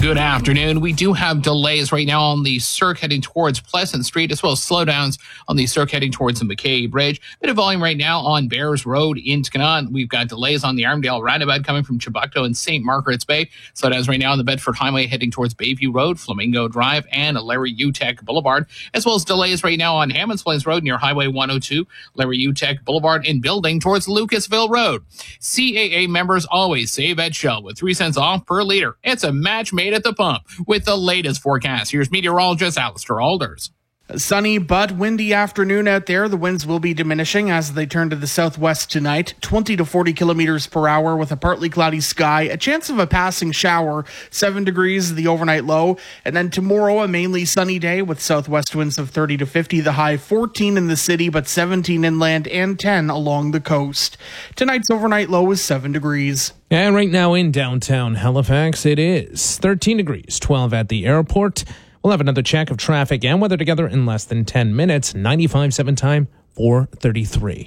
Good afternoon. We do have delays right now on the Cirque heading towards Pleasant Street, as well as slowdowns on the Cirque heading towards the McKay Bridge. Bit of volume right now on Bears Road in Tkana. We've got delays on the Armdale roundabout coming from Chebucto and St. Margaret's Bay. Slowdowns right now on the Bedford Highway heading towards Bayview Road, Flamingo Drive, and Larry Utek Boulevard, as well as delays right now on Hammonds Plains Road near Highway 102, Larry Utek Boulevard, and building towards Lucasville Road. CAA members always save at Shell with 3 cents off per liter. It's a match made at the pump. With the latest forecast, here's meteorologist Alistair Alders. A sunny but windy afternoon out there. The winds will be diminishing as they turn to the southwest tonight. 20 to 40 kilometers per hour with a partly cloudy sky. A chance of a passing shower. 7 degrees the overnight low. And then tomorrow, a mainly sunny day with southwest winds of 30 to 50. The high 14 in the city, but 17 inland and 10 along the coast. Tonight's overnight low is 7 degrees. And right now in downtown Halifax, it is 13 degrees, 12 at the airport. We'll have another check of traffic and weather together in less than 10 minutes. 95.7 time, 4:33.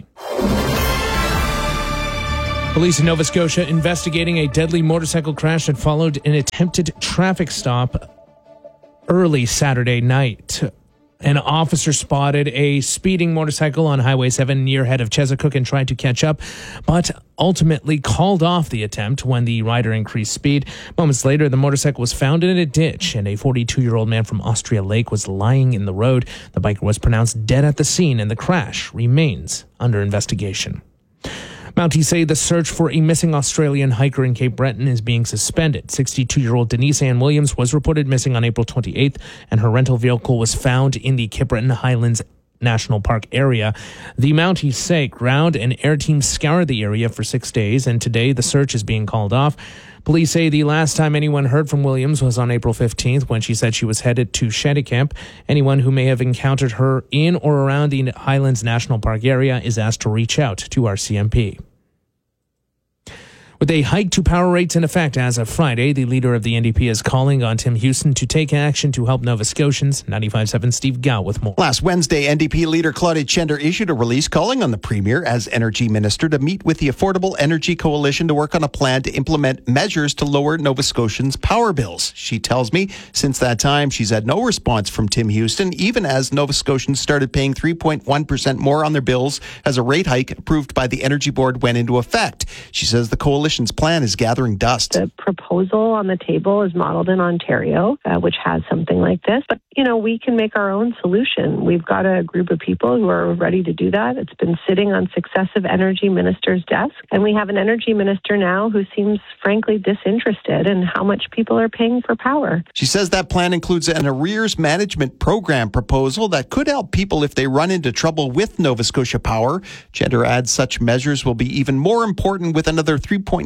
Police in Nova Scotia investigating a deadly motorcycle crash that followed an attempted traffic stop early Saturday night. An officer spotted a speeding motorcycle on Highway 7 near head of Chesapeake and tried to catch up, but ultimately called off the attempt when the rider increased speed. Moments later, the motorcycle was found in a ditch, and a 42-year-old man from Austria Lake was lying in the road. The biker was pronounced dead at the scene, and the crash remains under investigation. Mounties say the search for a missing Australian hiker in Cape Breton is being suspended. 62-year-old Denise Ann Williams was reported missing on April 28th, and her rental vehicle was found in the Cape Breton Highlands National Park area. The Mounties say ground and air teams scoured the area for 6 days, and today the search is being called off. Police say the last time anyone heard from Williams was on April 15th when she said she was headed to Shanty Camp. Anyone who may have encountered her in or around the Highlands National Park area is asked to reach out to RCMP. With a hike to power rates in effect as of Friday, the leader of the NDP is calling on Tim Houston to take action to help Nova Scotians. 95.7 Steve Gow with more. Last Wednesday, NDP leader Claudia Chender issued a release calling on the Premier as Energy Minister to meet with the Affordable Energy Coalition to work on a plan to implement measures to lower Nova Scotians' power bills. She tells me since that time, she's had no response from Tim Houston, even as Nova Scotians started paying 3.1% more on their bills as a rate hike approved by the Energy Board went into effect. She says the coalition's plan is gathering dust. The proposal on the table is modeled in Ontario, which has something like this. But, we can make our own solution. We've got a group of people who are ready to do that. It's been sitting on successive energy ministers' desks. And we have an energy minister now who seems, frankly, disinterested in how much people are paying for power. She says that plan includes an arrears management program proposal that could help people if they run into trouble with Nova Scotia Power. Chender adds such measures will be even more important with another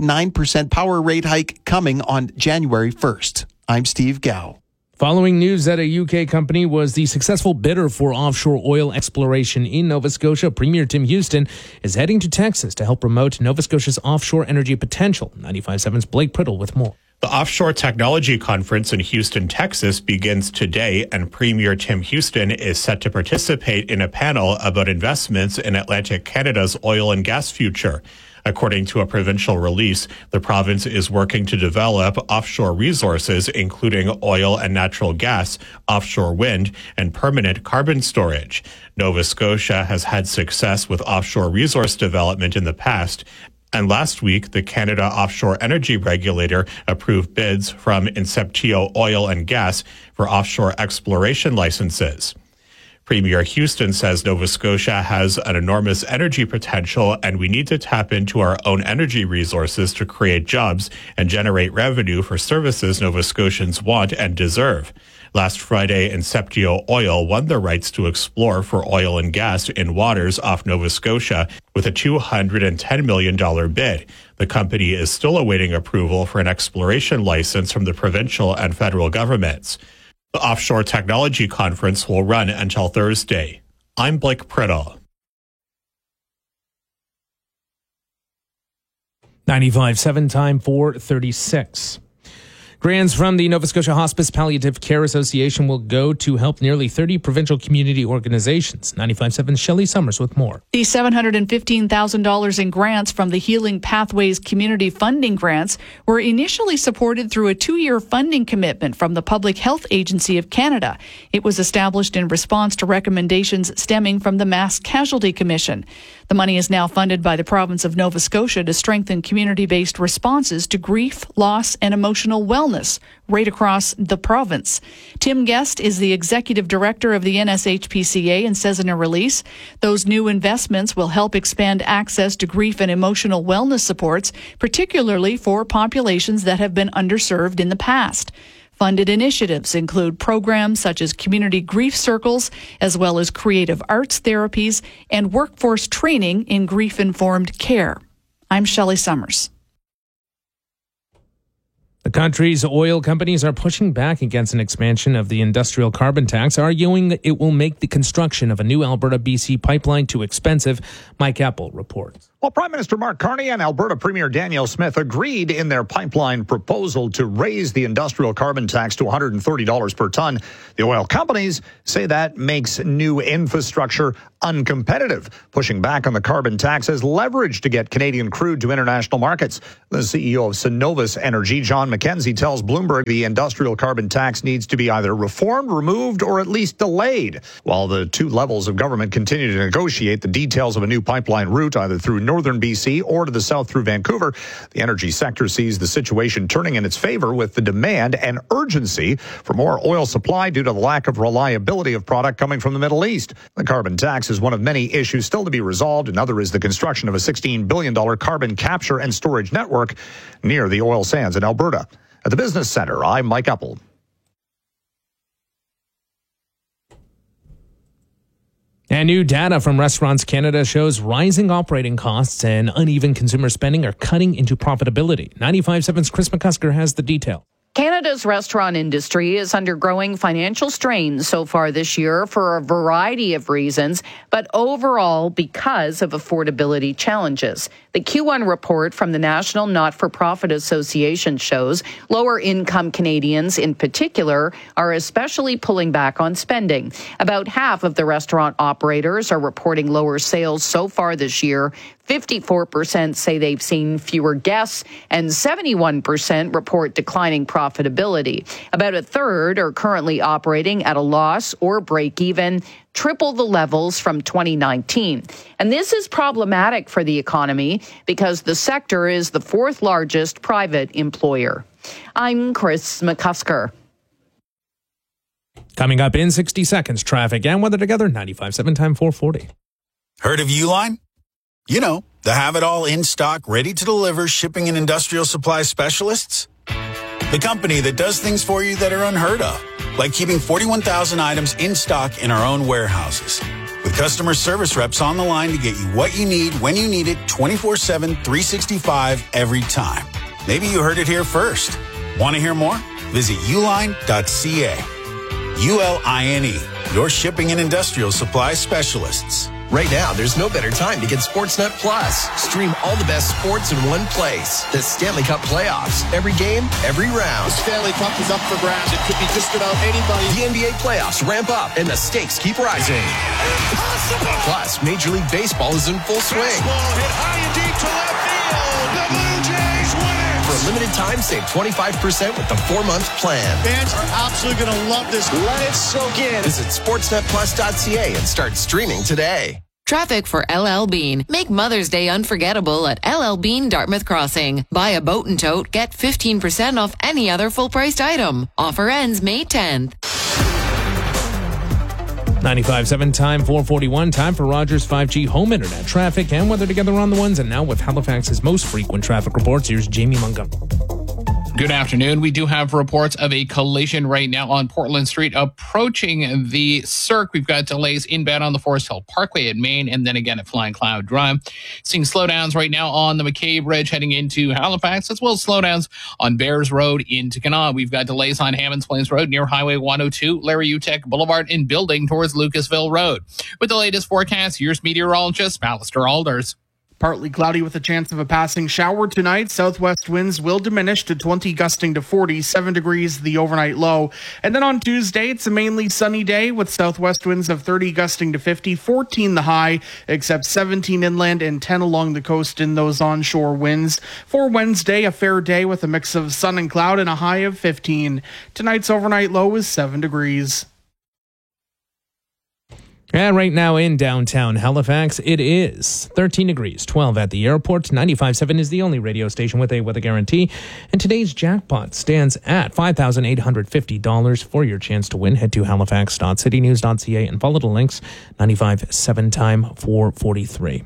3.9% power rate hike coming on January 1st. I'm Steve Gow. Following news that a UK company was the successful bidder for offshore oil exploration in Nova Scotia, Premier Tim Houston is heading to Texas to help promote Nova Scotia's offshore energy potential. 95.7's Blake Priddle with more. The Offshore Technology Conference in Houston, Texas begins today, and Premier Tim Houston is set to participate in a panel about investments in Atlantic Canada's oil and gas future. According to a provincial release, the province is working to develop offshore resources, including oil and natural gas, offshore wind, and permanent carbon storage. Nova Scotia has had success with offshore resource development in the past. And last week, the Canada Offshore Energy Regulator approved bids from Inceptio Oil and Gas for offshore exploration licenses. Premier Houston says Nova Scotia has an enormous energy potential, and we need to tap into our own energy resources to create jobs and generate revenue for services Nova Scotians want and deserve. Last Friday, Inceptio Oil won the rights to explore for oil and gas in waters off Nova Scotia with a $210 million bid. The company is still awaiting approval for an exploration license from the provincial and federal governments. The Offshore Technology Conference will run until Thursday. I'm Blake Priddle. 95.7 time, 4:36. Grants from the Nova Scotia Hospice Palliative Care Association will go to help nearly 30 provincial community organizations. 95.7 Shelley Summers with more. The $715,000 in grants from the Healing Pathways Community Funding Grants were initially supported through a 2-year funding commitment from the Public Health Agency of Canada. It was established in response to recommendations stemming from the Mass Casualty Commission. The money is now funded by the province of Nova Scotia to strengthen community-based responses to grief, loss, and emotional wellness right across the province. Tim Guest is the executive director of the NSHPCA and says in a release, those new investments will help expand access to grief and emotional wellness supports, particularly for populations that have been underserved in the past. Funded initiatives include programs such as community grief circles, as well as creative arts therapies and workforce training in grief-informed care. I'm Shelley Summers. The country's oil companies are pushing back against an expansion of the industrial carbon tax, arguing that it will make the construction of a new Alberta-BC pipeline too expensive. Mike Apple reports. Well, Prime Minister Mark Carney and Alberta Premier Danielle Smith agreed in their pipeline proposal to raise the industrial carbon tax to $130 per ton. The oil companies say that makes new infrastructure uncompetitive. Pushing back on the carbon tax as leverage to get Canadian crude to international markets. The CEO of Cenovus Energy, John McKenzie, tells Bloomberg the industrial carbon tax needs to be either reformed, removed, or at least delayed. While the two levels of government continue to negotiate the details of a new pipeline route, either through northern BC or to the south through Vancouver, the energy sector sees the situation turning in its favor with the demand and urgency for more oil supply due to the lack of reliability of product coming from the Middle East. The carbon tax is one of many issues still to be resolved. Another is the construction of a $16 billion carbon capture and storage network near the oil sands in Alberta. At the Business Center, I'm Mike Apple. And new data from Restaurants Canada shows rising operating costs and uneven consumer spending are cutting into profitability. 95.7's Chris McCusker has the detail. Canada's restaurant industry is undergoing financial strain so far this year for a variety of reasons, but overall because of affordability challenges. The Q1 report from the National Not-for-Profit Association shows lower income Canadians in particular are especially pulling back on spending. About half of the restaurant operators are reporting lower sales so far this year. 54% say they've seen fewer guests, and 71% report declining profitability. About a third are currently operating at a loss or break even, triple the levels from 2019. And this is problematic for the economy because the sector is the fourth largest private employer. I'm Chris McCusker. Coming up in 60 seconds, traffic and weather together, 95.7 time 440. Heard of Uline? You know, the have-it-all in-stock, ready-to-deliver shipping and industrial supply specialists. The company that does things for you that are unheard of, like keeping 41,000 items in stock in our own warehouses. With customer service reps on the line to get you what you need, when you need it, 24/7, 365, every time. Maybe you heard it here first. Want to hear more? Visit uline.ca. ULINE, your shipping and industrial supply specialists. Right now, there's no better time to get Sportsnet Plus. Stream all the best sports in one place. The Stanley Cup playoffs. Every game, every round. The Stanley Cup is up for grabs. It could be just about anybody. The NBA playoffs ramp up, and the stakes keep rising. Impossible! Plus, Major League Baseball is in full swing. Baseball hit high and deep to left field. The Blue Jays win it. For a limited time, save 25% with the 4-month plan. Fans are absolutely going to love this. Let it soak in. Visit sportsnetplus.ca and start streaming today. Traffic for LL Bean. Make Mother's Day unforgettable at LL Bean Dartmouth Crossing. Buy a boat and tote, get 15% off any other full-priced item. Offer ends May 10th. 95.7 time 441. Time for Rogers 5G home internet traffic and weather together on the ones. And now with Halifax's most frequent traffic reports, here's Jamie Montgomery. Good afternoon. We do have reports of a collision right now on Portland Street approaching the Cirque. We've got delays inbound on the Forest Hill Parkway at Main and then again at Flying Cloud Drive. Seeing slowdowns right now on the McCabe Bridge heading into Halifax, as well as slowdowns on Bears Road into Kanawha. We've got delays on Hammonds Plains Road near Highway 102, Larry Utek Boulevard and building towards Lucasville Road. With the latest forecast, here's meteorologist Alistair Alders. Partly cloudy with a chance of a passing shower tonight. Southwest winds will diminish to 20, gusting to 40, 7 degrees the overnight low. And then on Tuesday, it's a mainly sunny day with southwest winds of 30, gusting to 50, 14 the high, except 17 inland and 10 along the coast in those onshore winds. For Wednesday, a fair day with a mix of sun and cloud and a high of 15. Tonight's overnight low is 7 degrees. And right now in downtown Halifax, it is 13 degrees, 12 at the airport. 95.7 is the only radio station with a weather guarantee. And today's jackpot stands at $5,850 for your chance to win. Head to halifax.citynews.ca and follow the links. 95.7 time 4:43.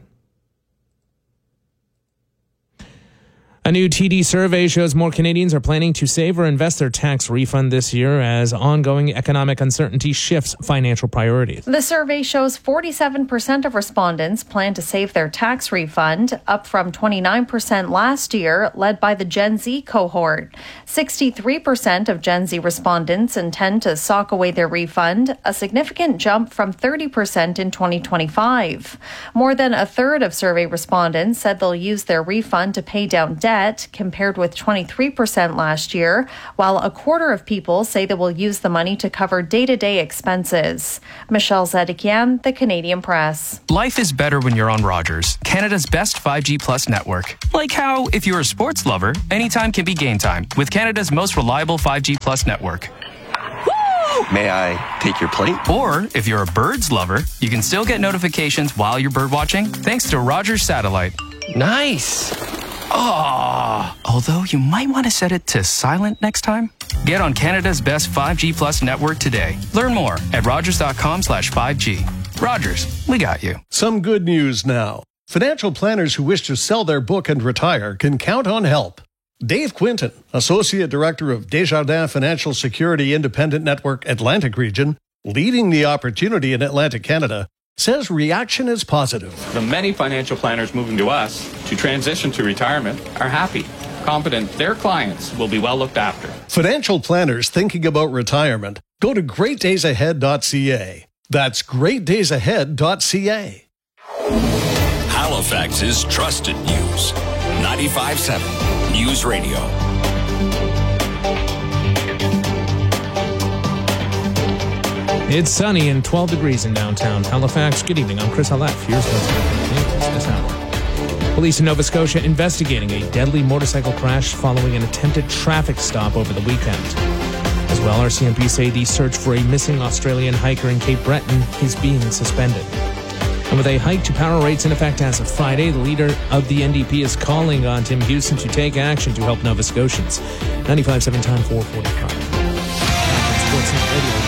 A new TD survey shows more Canadians are planning to save or invest their tax refund this year as ongoing economic uncertainty shifts financial priorities. The survey shows 47% of respondents plan to save their tax refund, up from 29% last year, led by the Gen Z cohort. 63% of Gen Z respondents intend to sock away their refund, a significant jump from 30% in 2025. More than a third of survey respondents said they'll use their refund to pay down debt, compared with 23% last year, while a quarter of people say they will use the money to cover day-to-day expenses. Michelle Zedekian, The Canadian Press. Life is better when you're on Rogers, Canada's best 5G Plus network. Like how, if you're a sports lover, anytime can be game time with Canada's most reliable 5G Plus network. May I take your plate? Or, if you're a birds lover, you can still get notifications while you're bird watching thanks to Rogers Satellite. Nice. Oh, although you might want to set it to silent next time. Get on Canada's best 5G Plus network today. Learn more at rogers.com/5G. Rogers, we got you. Some good news now. Financial planners who wish to sell their book and retire can count on help. Dave Quinton, Associate Director of Desjardins Financial Security Independent Network Atlantic Region, leading the opportunity in Atlantic Canada, says reaction is positive. The many financial planners moving to us to transition to retirement are happy, confident their clients will be well looked after. Financial planners thinking about retirement, go to greatdaysahead.ca. That's greatdaysahead.ca. Halifax's trusted news. 95.7 News Radio. It's sunny and 12 degrees in downtown Halifax. Good evening. I'm Chris Alef. Here's what's happening this hour. Police in Nova Scotia investigating a deadly motorcycle crash following an attempted traffic stop over the weekend. As well, RCMP say the search for a missing Australian hiker in Cape Breton is being suspended. And with a hike to power rates in effect as of Friday, the leader of the NDP is calling on Tim Houston to take action to help Nova Scotians. 95.7 time 4:45. Sportsnet Radio.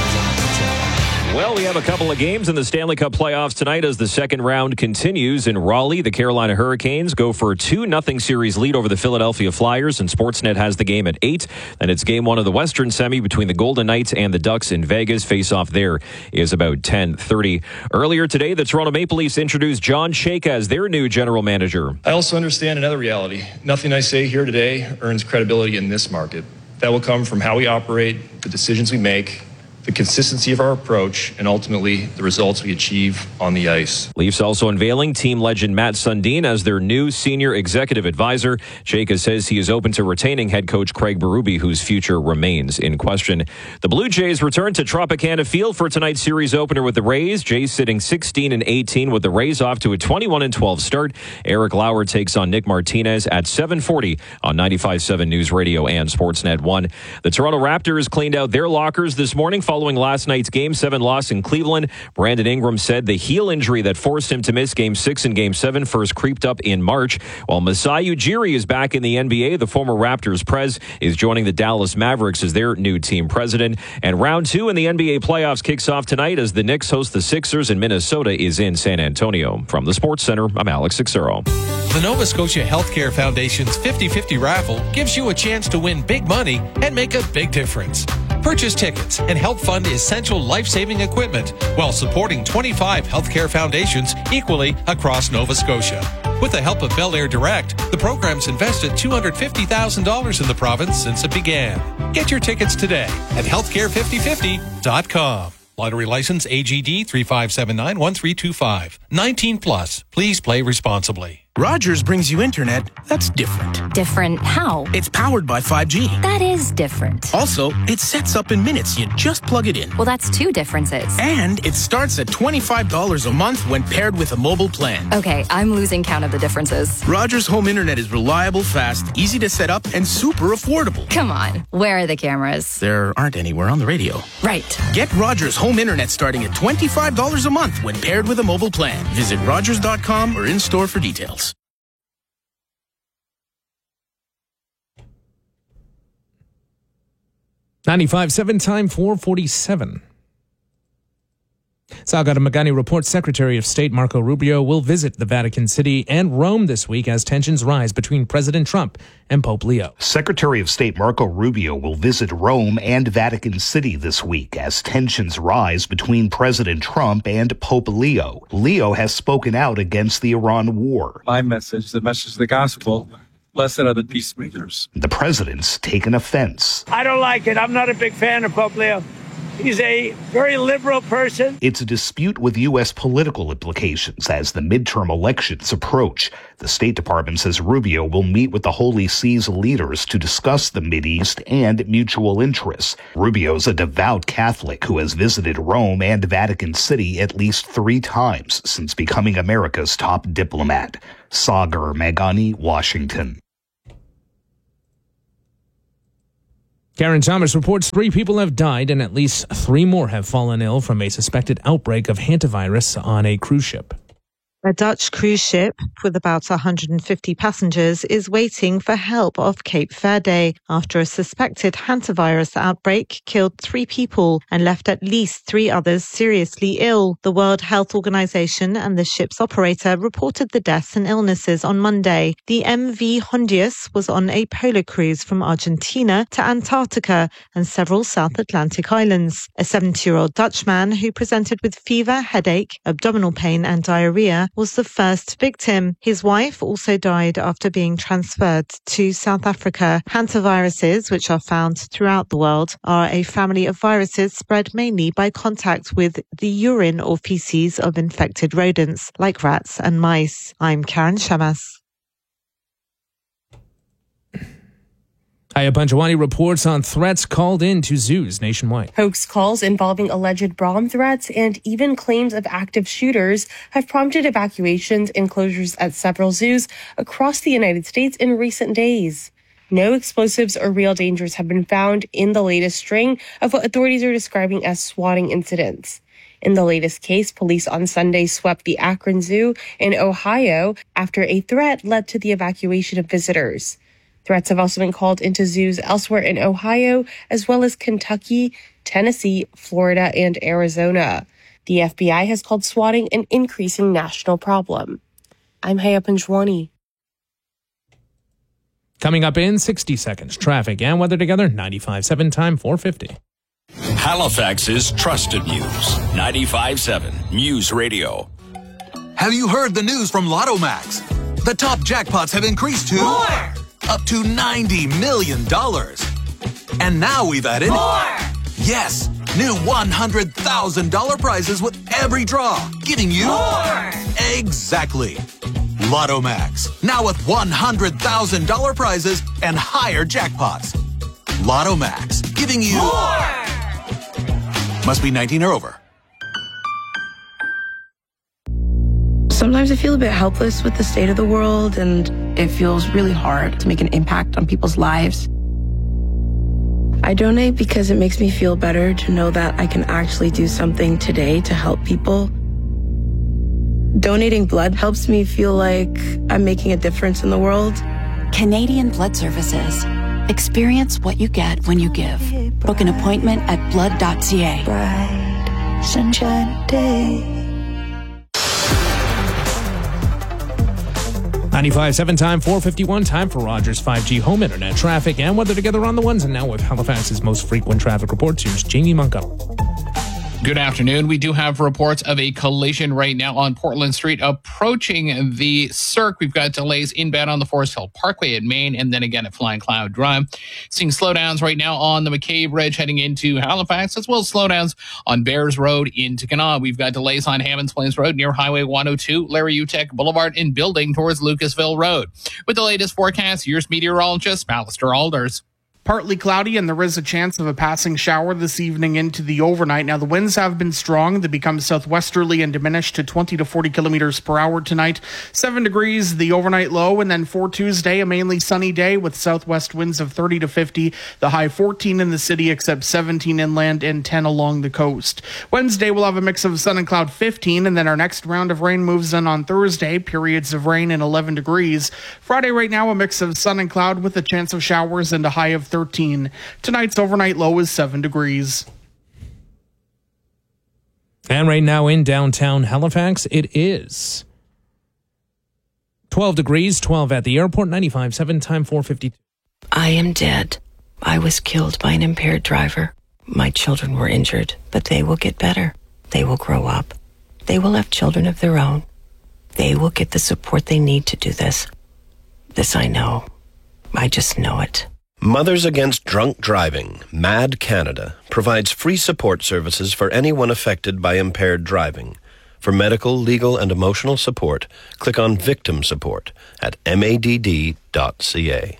Well, we have a couple of games in the Stanley Cup playoffs tonight as the second round continues. In Raleigh, the Carolina Hurricanes go for a 2-0 series lead over the Philadelphia Flyers, and Sportsnet has the game at 8. And it's game one of the Western Semi between the Golden Knights and the Ducks in Vegas. Face-off there is about 10:30. Earlier today, the Toronto Maple Leafs introduced John Chayka as their new general manager. I also understand another reality. Nothing I say here today earns credibility in this market. That will come from how we operate, the decisions we make, the consistency of our approach, and ultimately the results we achieve on the ice. Leafs also unveiling team legend Matt Sundin as their new senior executive advisor. Chayka says he is open to retaining head coach Craig Berube, whose future remains in question. The Blue Jays return to Tropicana Field for tonight's series opener with the Rays. Jays sitting 16-18 with the Rays off to a 21-12 start. Eric Lauer takes on Nick Martinez at 7:40 on 95.7 News Radio and Sportsnet 1. The Toronto Raptors cleaned out their lockers this morning following last night's Game 7 loss in Cleveland. Brandon Ingram said the heel injury that forced him to miss Game 6 and Game 7 first creeped up in March. While Masai Ujiri is back in the NBA, the former Raptors prez is joining the Dallas Mavericks as their new team president. And round 2 in the NBA playoffs kicks off tonight as the Knicks host the Sixers and Minnesota is in San Antonio. From the Sports Center, I'm Alex Sixero. The Nova Scotia Healthcare Foundation's 50-50 raffle gives you a chance to win big money and make a big difference. Purchase tickets and help fund essential life-saving equipment while supporting 25 healthcare foundations equally across Nova Scotia. With the help of Bel Air Direct, the program's invested $250,000 in the province since it began. Get your tickets today at healthcare5050.com. Lottery license AGD 35791325. 19 plus. Please play responsibly. Rogers brings you internet that's different. Different how? It's powered by 5G. That is different. Also, it sets up in minutes. You just plug it in. Well, that's two differences. And it starts at $25 a month when paired with a mobile plan. Okay, I'm losing count of the differences. Rogers Home Internet is reliable, fast, easy to set up, and super affordable. Come on, where are the cameras? There aren't anywhere on the radio. Right. Get Rogers Home Internet starting at $25 a month when paired with a mobile plan. Visit Rogers.com or in-store for details. 95.7 time 4:47. Salgado Magani reports Secretary of State Marco Rubio will visit the Vatican City and Rome this week as tensions rise between President Trump and Pope Leo. Secretary of State Marco Rubio will visit Rome and Vatican City this week as tensions rise between President Trump and Pope Leo. Leo has spoken out against the Iran war. My message, the message of the gospel, blessed are the peacemakers. The president's taken offense. I don't like it. I'm not a big fan of Pope Leo. He's a very liberal person. It's a dispute with U.S. political implications as the midterm elections approach. The State Department says Rubio will meet with the Holy See's leaders to discuss the Mideast and mutual interests. Rubio's a devout Catholic who has visited Rome and Vatican City at least 3 times since becoming America's top diplomat. Sagar Magani, Washington. Karen Thomas reports 3 people have died and at least 3 more have fallen ill from a suspected outbreak of hantavirus on a cruise ship. A Dutch cruise ship with about 150 passengers is waiting for help off Cape Verde after a suspected hantavirus outbreak killed 3 people and left at least 3 others seriously ill. The World Health Organization and the ship's operator reported the deaths and illnesses on Monday. The MV Hondius was on a polar cruise from Argentina to Antarctica and several South Atlantic islands. A 70-year-old Dutchman who presented with fever, headache, abdominal pain and diarrhea was the first victim. His wife also died after being transferred to South Africa. Hantaviruses, which are found throughout the world, are a family of viruses spread mainly by contact with the urine or feces of infected rodents, like rats and mice. I'm Karen Shamas. Aya Panjwani reports on threats called in to zoos nationwide. Hoax calls involving alleged bomb threats and even claims of active shooters have prompted evacuations and closures at several zoos across the United States in recent days. No explosives or real dangers have been found in the latest string of what authorities are describing as swatting incidents. In the latest case, police on Sunday swept the Akron Zoo in Ohio after a threat led to the evacuation of visitors. Threats have also been called into zoos elsewhere in Ohio, as well as Kentucky, Tennessee, Florida, and Arizona. The FBI has called swatting an increasing national problem. I'm Haya Panjwani. Coming up in 60 seconds, traffic and weather together, 95.7 time 4:50. Halifax's trusted news, 95.7 News Radio. Have you heard the news from Lotto Max? The top jackpots have increased to more! Up to $90 million. And now we've added more! Yes, new $100,000 prizes with every draw, giving you more! Exactly. Lotto Max, now with $100,000 prizes and higher jackpots. Lotto Max, giving you more! Must be 19 or over. Sometimes I feel a bit helpless with the state of the world, and it feels really hard to make an impact on people's lives. I donate because it makes me feel better to know that I can actually do something today to help people. Donating blood helps me feel like I'm making a difference in the world. Canadian Blood Services. Experience what you get when you give. Book an appointment at blood.ca. Bright sunshine day. 95.7 time 4:51 time for Rogers 5G home internet traffic and weather together on the ones. And now with Halifax's most frequent traffic reports, here's Jamie Montgomery. Good afternoon. We do have reports of a collision right now on Portland Street approaching the Cirque. We've got delays inbound on the Forest Hill Parkway at Main and then again at Flying Cloud Drive. Seeing slowdowns right now on the McCabe Ridge heading into Halifax, as well as slowdowns on Bears Road into Kanawha. We've got delays on Hammonds Plains Road near Highway 102, Larry Utek Boulevard and building towards Lucasville Road. With the latest forecast, here's meteorologist Alistair Alders. Partly cloudy, and there is a chance of a passing shower this evening into the overnight. Now, the winds have been strong. They become southwesterly and diminish to 20 to 40 kilometers per hour tonight. 7 degrees, the overnight low, and then for Tuesday, a mainly sunny day with southwest winds of 30 to 50. The high 14 in the city, except 17 inland and 10 along the coast. Wednesday, we'll have a mix of sun and cloud, 15, and then our next round of rain moves in on Thursday. Periods of rain and 11 degrees. Friday, right now, a mix of sun and cloud with a chance of showers and a high of 13. Tonight's overnight low is 7 degrees. And right now in downtown Halifax, it is 12 degrees, 12 at the airport, 95.7, time 4:52. I am dead. I was killed by an impaired driver. My children were injured, but they will get better. They will grow up. They will have children of their own. They will get the support they need to do this. This I know. I just know it. Mothers Against Drunk Driving, MAD Canada, provides free support services for anyone affected by impaired driving. For medical, legal, and emotional support, click on Victim Support at madd.ca.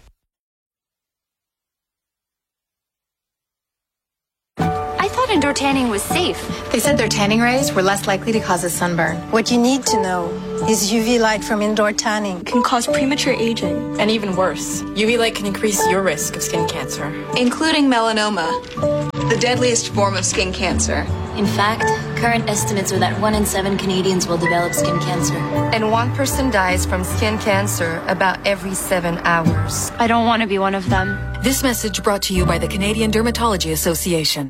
I thought indoor tanning was safe. They said their tanning rays were less likely to cause a sunburn. What you need to know is UV light from indoor tanning can cause premature aging. And even worse, UV light can increase your risk of skin cancer, including melanoma, the deadliest form of skin cancer. In fact, current estimates are that 1 in 7 Canadians will develop skin cancer. And 1 person dies from skin cancer about every 7 hours. I don't want to be one of them. This message brought to you by the Canadian Dermatology Association.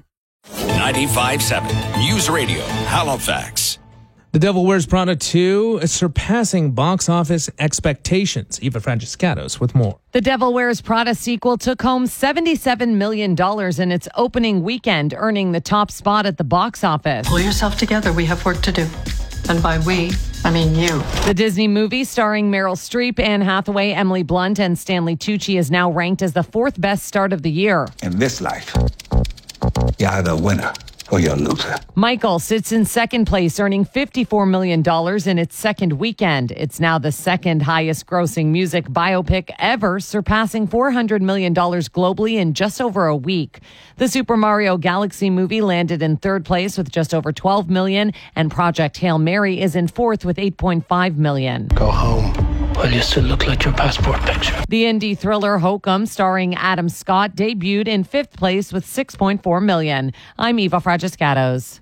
95.7 News Radio, Halifax. The Devil Wears Prada 2 is surpassing box office expectations. Eva Francescatos with more. The Devil Wears Prada sequel took home $77 million in its opening weekend, earning the top spot at the box office. Pull yourself together. We have work to do. And by we, I mean you. The Disney movie starring Meryl Streep, Anne Hathaway, Emily Blunt, and Stanley Tucci is now ranked as the 4th best start of the year. In this life, you're either a winner or you're a loser. Michael sits in second place, earning $54 million in its second weekend. It's now the second highest grossing music biopic ever, surpassing $400 million globally in just over a week. The Super Mario Galaxy movie landed in third place with just over $12 million, and Project Hail Mary is in fourth with $8.5 million. Go home. Well, you still look like your passport picture. The indie thriller Hokum, starring Adam Scott, debuted in 5th place with $6.4 million. I'm Eva Francescatos.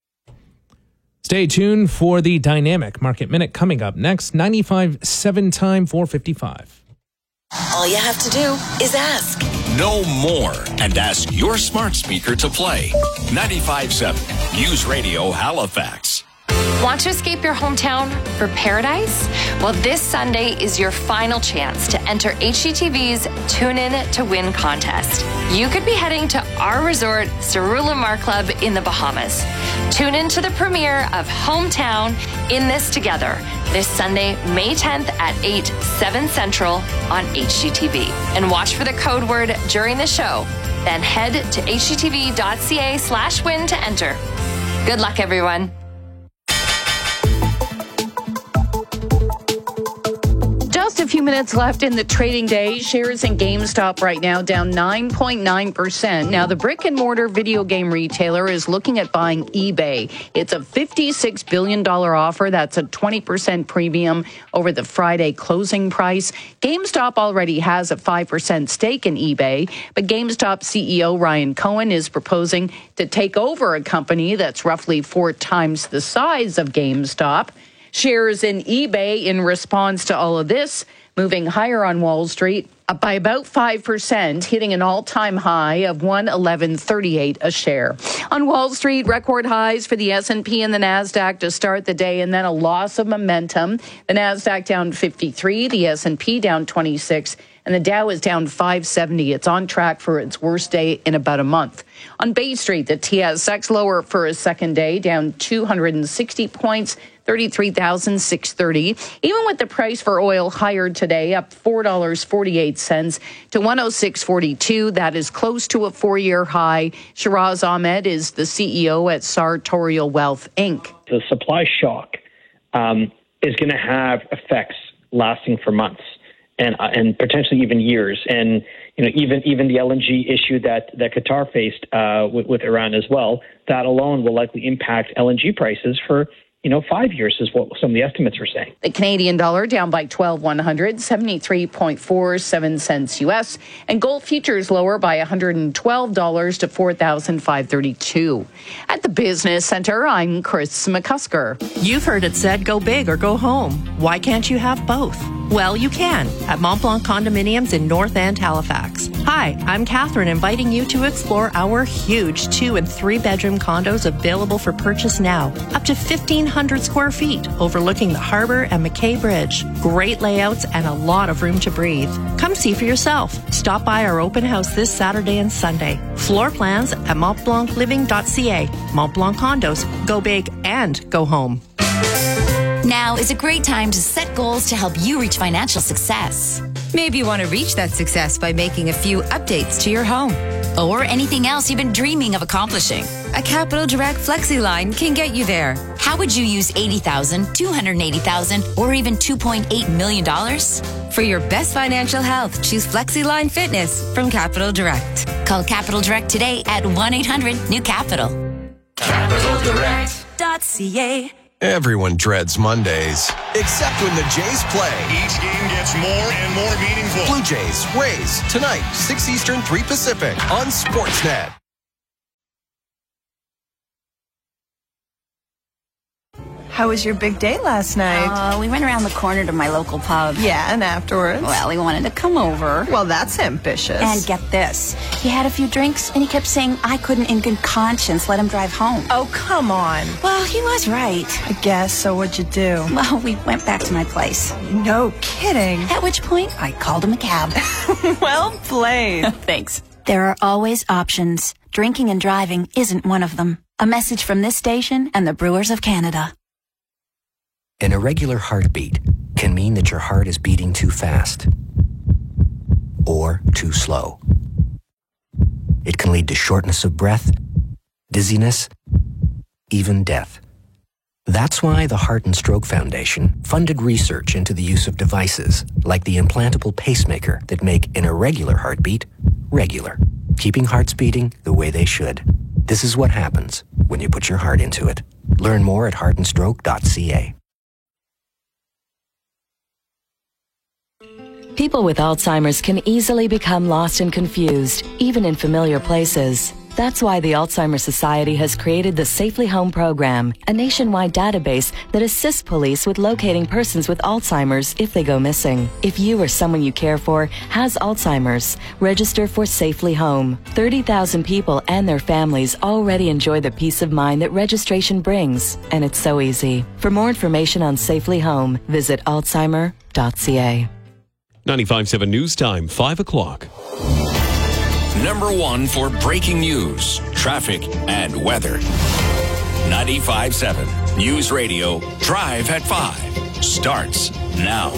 Stay tuned for the Dynamic Market Minute coming up next. 95.7 time 4:55. All you have to do is ask. Know more and ask your smart speaker to play. 95.7 News Radio, Halifax. Want to escape your hometown for paradise? Well, this Sunday is your final chance to enter HGTV's Tune In to Win contest. You could be heading to our resort, Cerullimar Club in the Bahamas. Tune in to the premiere of Hometown In This Together this Sunday, May 10th at 8, 7 Central on HGTV. And watch for the code word during the show. Then head to hgtv.ca/win to enter. Good luck, everyone. Just a few minutes left in the trading day. Shares in GameStop right now down 9.9%. Now, the brick and mortar video game retailer is looking at buying eBay. It's a $56 billion offer. That's a 20% premium over the Friday closing price. GameStop already has a 5% stake in eBay, but GameStop CEO Ryan Cohen is proposing to take over a company that's roughly 4 times the size of GameStop. Shares in eBay, in response to all of this, moving higher on Wall Street, up by about 5%, hitting an all-time high of $111.38 a share. On Wall Street, record highs for the S&P and the NASDAQ to start the day, and then a loss of momentum. The NASDAQ down 53, the S&P down 26, and the Dow is down 570. It's on track for its worst day in about a month. On Bay Street, the TSX lower for a second day, down 260 points, 33,630. Even with the price for oil higher today, up $4.48 to 106.42. That is close to a 4-year high. Shiraz Ahmed is the CEO at Sartorial Wealth, Inc. The supply shock is going to have effects lasting for months and potentially even years. And even the LNG issue that Qatar faced with Iran as well, that alone will likely impact LNG prices for 5 years is what some of the estimates are saying. The Canadian dollar down by 12,100, 73.47 cents U.S. And gold futures lower by $112 to 4,532. At the Business Center, I'm Chris McCusker. You've heard it said, go big or go home. Why can't you have both? Well, you can at Mont Blanc Condominiums in North End, Halifax. Hi, I'm Catherine, inviting you to explore our huge 2- and 3-bedroom condos available for purchase now. Up to 1,500 square feet, overlooking the harbor and McKay Bridge. Great layouts and a lot of room to breathe. Come see for yourself. Stop by our open house this Saturday and Sunday. Floor plans at montblancliving.ca. Mont Blanc Condos. Go big and go home. Now is a great time to set goals to help you reach financial success. Maybe you want to reach that success by making a few updates to your home. Or anything else you've been dreaming of accomplishing. A Capital Direct FlexiLine can get you there. How would you use $80,000, $280,000, or even $2.8 million? For your best financial health, choose FlexiLine Fitness from Capital Direct. Call Capital Direct today at 1-800-NEW-CAPITAL. CapitalDirect.ca. Everyone dreads Mondays, except when the Jays play. Each game gets more and more meaningful. Blue Jays, Rays, tonight, 6 Eastern, 3 Pacific, on Sportsnet. How was your big day last night? We went around the corner to my local pub. Yeah, and afterwards? Well, he wanted to come over. Well, that's ambitious. And get this. He had a few drinks, and he kept saying I couldn't in good conscience let him drive home. Oh, come on. Well, he was right. I guess, so what'd you do? Well, we went back to my place. No kidding. At which point, I called him a cab. Well played. Thanks. There are always options. Drinking and driving isn't one of them. A message from this station and the Brewers of Canada. An irregular heartbeat can mean that your heart is beating too fast or too slow. It can lead to shortness of breath, dizziness, even death. That's why the Heart and Stroke Foundation funded research into the use of devices like the implantable pacemaker that make an irregular heartbeat regular, keeping hearts beating the way they should. This is what happens when you put your heart into it. Learn more at heartandstroke.ca. People with Alzheimer's can easily become lost and confused, even in familiar places. That's why the Alzheimer's Society has created the Safely Home program, a nationwide database that assists police with locating persons with Alzheimer's if they go missing. If you or someone you care for has Alzheimer's, register for Safely Home. 30,000 people and their families already enjoy the peace of mind that registration brings, and it's so easy. For more information on Safely Home, visit alzheimer.ca. 95.7 News Time, 5 o'clock. Number 1 for breaking news, traffic, and weather. 95.7 News Radio, Drive at 5, starts now.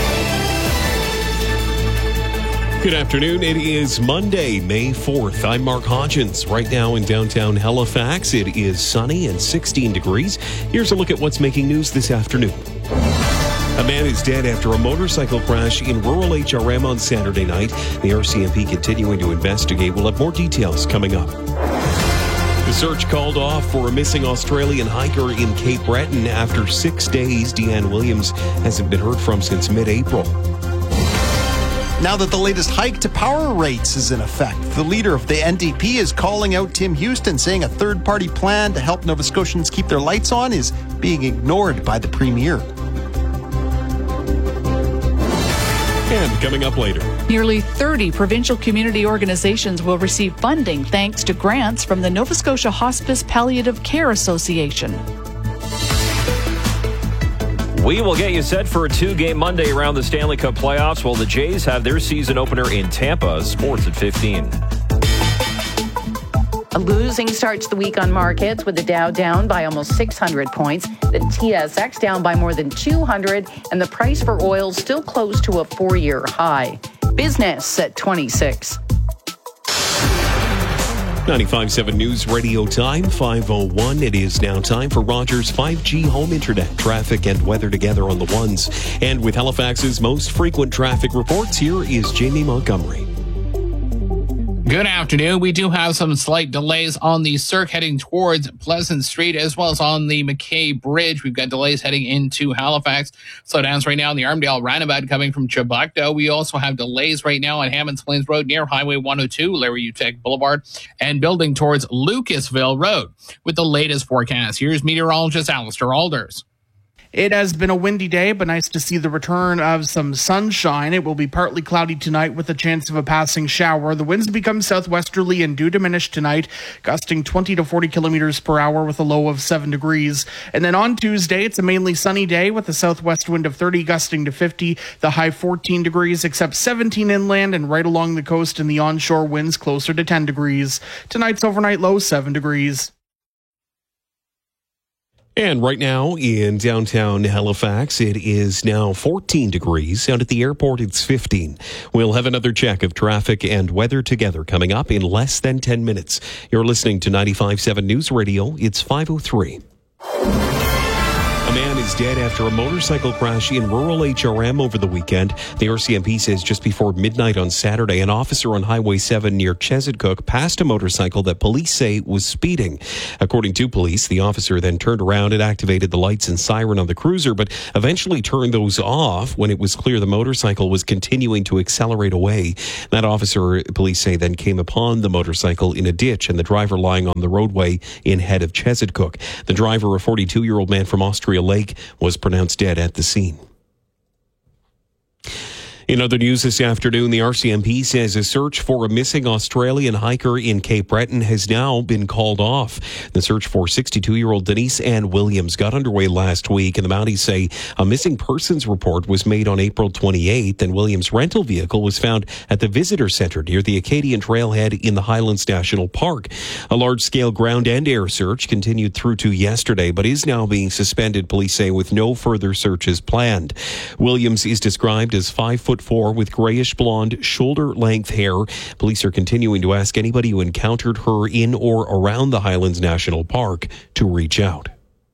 Good afternoon. It is Monday, May 4th. I'm Mark Hodgins. Right now in downtown Halifax, it is sunny and 16 degrees. Here's a look at what's making news this afternoon. A man is dead after a motorcycle crash in rural HRM on Saturday night. The RCMP continuing to investigate. We'll have more details coming up. The search called off for a missing Australian hiker in Cape Breton after 6 days. Deanne Williams hasn't been heard from since mid-April. Now that the latest hike to power rates is in effect, the leader of the NDP is calling out Tim Houston, saying a third-party plan to help Nova Scotians keep their lights on is being ignored by the Premier. And coming up later. Nearly 30 provincial community organizations will receive funding thanks to grants from the Nova Scotia Hospice Palliative Care Association. We will get you set for a 2-game Monday around the Stanley Cup playoffs while the Jays have their season opener in Tampa. Sports at 15. A losing start to the week on markets with the Dow down by almost 600 points, the TSX down by more than 200, and the price for oil still close to a 4-year high. Business at 26. 95.7 News Radio time, 5:01. It is now time for Rogers 5G home internet. Traffic and weather together on the ones. And with Halifax's most frequent traffic reports, here is Jamie Montgomery. Good afternoon. We do have some slight delays on the Cirque heading towards Pleasant Street, as well as on the McKay Bridge. We've got delays heading into Halifax. Slowdowns right now on the Armdale roundabout coming from Chiboucto. We also have delays right now on Hammonds Plains Road near Highway 102, Larry Utek Boulevard, and building towards Lucasville Road. With the latest forecast, here's meteorologist Alistair Alders. It has been a windy day, but nice to see the return of some sunshine. It will be partly cloudy tonight with a chance of a passing shower. The winds become southwesterly and do diminish tonight, gusting 20 to 40 kilometers per hour with a low of 7 degrees. And then on Tuesday, it's a mainly sunny day with a southwest wind of 30 gusting to 50, the high 14 degrees, except 17 inland and right along the coast and the onshore winds closer to 10 degrees. Tonight's overnight low 7 degrees. And right now in downtown Halifax, it is now 14 degrees. Out at the airport, it's 15. We'll have another check of traffic and weather together coming up in less than 10 minutes. You're listening to 95.7 News Radio. It's 5:03. A man is dead after a motorcycle crash in rural HRM over the weekend. The RCMP says just before midnight on Saturday, an officer on Highway 7 near Chesetcook passed a motorcycle that police say was speeding. According to police, the officer then turned around and activated the lights and siren on the cruiser, but eventually turned those off when it was clear the motorcycle was continuing to accelerate away. That officer, police say, then came upon the motorcycle in a ditch and the driver lying on the roadway in head of Chesetcook. The driver, a 42-year-old man from Austria Lake, was pronounced dead at the scene. In other news this afternoon, the RCMP says a search for a missing Australian hiker in Cape Breton has now been called off. The search for 62-year-old Denise Ann Williams got underway last week, and the Mounties say a missing persons report was made on April 28th, and Williams' rental vehicle was found at the visitor center near the Acadian Trailhead in the Highlands National Park. A large-scale ground and air search continued through to yesterday, but is now being suspended, police say, with no further searches planned. Williams is described as 5'4" with grayish blonde, shoulder-length hair. Police are continuing to ask anybody who encountered her in or around the Highlands National Park to reach out.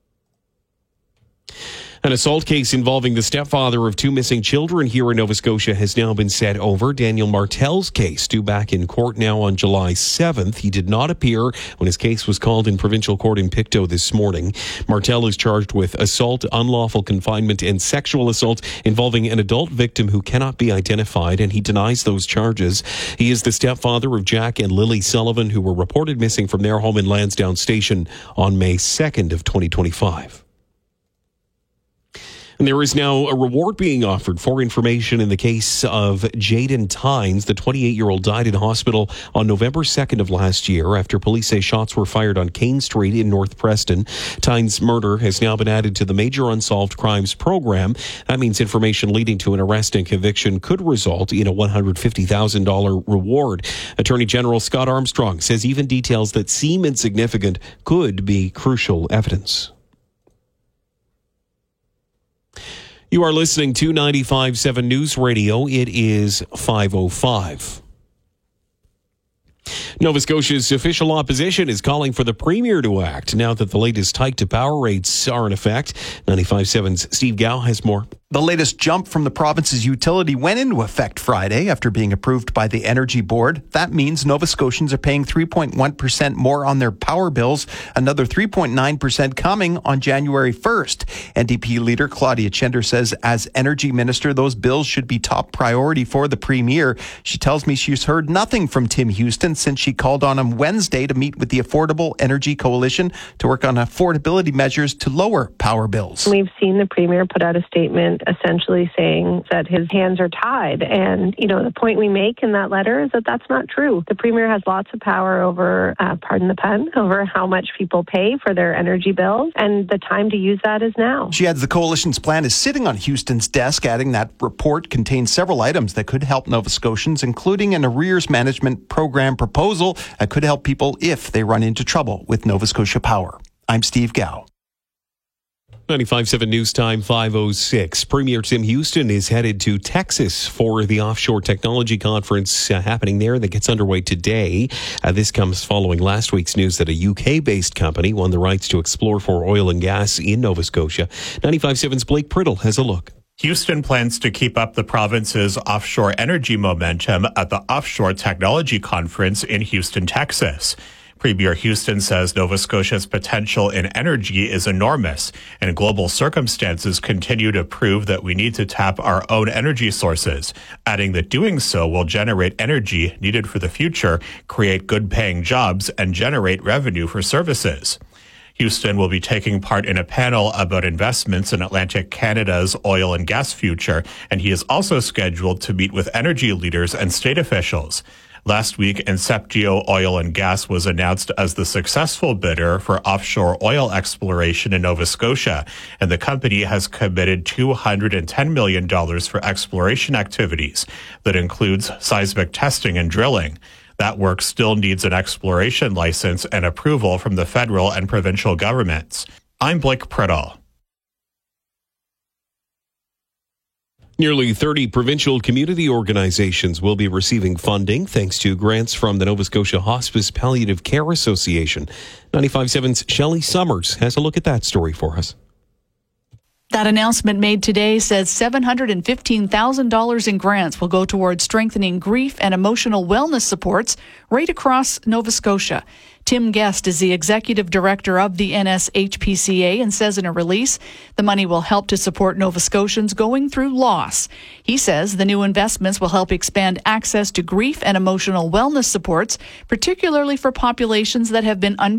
An assault case involving the stepfather of 2 missing children here in Nova Scotia has now been set over. Daniel Martel's case, due back in court now on July 7th. He did not appear when his case was called in provincial court in Pictou this morning. Martel is charged with assault, unlawful confinement, and sexual assault involving an adult victim who cannot be identified, and he denies those charges. He is the stepfather of Jack and Lily Sullivan, who were reported missing from their home in Lansdowne Station on May 2nd of 2025. And there is now a reward being offered for information in the case of Jaden Tynes. The 28-year-old died in hospital on November 2nd of last year after police say shots were fired on Kane Street in North Preston. Tynes' murder has now been added to the Major Unsolved Crimes program. That means information leading to an arrest and conviction could result in a $150,000 reward. Attorney General Scott Armstrong says even details that seem insignificant could be crucial evidence. You are listening to 95.7 News Radio. It is 5:05. Nova Scotia's official opposition is calling for the Premier to act now that the latest hike to power rates are in effect. 95.7's Steve Gow has more. The latest jump from the province's utility went into effect Friday after being approved by the Energy Board. That means Nova Scotians are paying 3.1% more on their power bills, another 3.9% coming on January 1st. NDP leader Claudia Chender says as Energy Minister, those bills should be top priority for the Premier. She tells me she's heard nothing from Tim Houston since she called on him Wednesday to meet with the Affordable Energy Coalition to work on affordability measures to lower power bills. We've seen the Premier put out a statement essentially saying that his hands are tied. And, the point we make in that letter is that that's not true. The Premier has lots of power over, pardon the pun, over how much people pay for their energy bills, and the time to use that is now. She adds the coalition's plan is sitting on Houston's desk, adding that report contains several items that could help Nova Scotians, including an arrears management program proposal that could help people if they run into trouble with Nova Scotia Power. I'm Steve Gow. 95.7 News Time 5:06. Premier Tim Houston is headed to Texas for the Offshore Technology Conference happening there that gets underway today. This comes following last week's news that a UK-based company won the rights to explore for oil and gas in Nova Scotia. 95.7's Blake Priddle has a look. Houston plans to keep up the province's offshore energy momentum at the Offshore Technology Conference in Houston, Texas. Premier Houston says Nova Scotia's potential in energy is enormous, and global circumstances continue to prove that we need to tap our own energy sources, adding that doing so will generate energy needed for the future, create good-paying jobs, and generate revenue for services. Houston will be taking part in a panel about investments in Atlantic Canada's oil and gas future, and he is also scheduled to meet with energy leaders and state officials. Last week, Inceptio Oil and Gas was announced as the successful bidder for offshore oil exploration in Nova Scotia, and the company has committed $210 million for exploration activities. That includes seismic testing and drilling. That work still needs an exploration license and approval from the federal and provincial governments. I'm Blake Priddle. Nearly 30 provincial community organizations will be receiving funding thanks to grants from the Nova Scotia Hospice Palliative Care Association. 95.7's Shelley Summers has a look at that story for us. That announcement made today says $715,000 in grants will go towards strengthening grief and emotional wellness supports right across Nova Scotia. Tim Guest is the executive director of the NSHPCA and says in a release, the money will help to support Nova Scotians going through loss. He says the new investments will help expand access to grief and emotional wellness supports, particularly for populations that have been under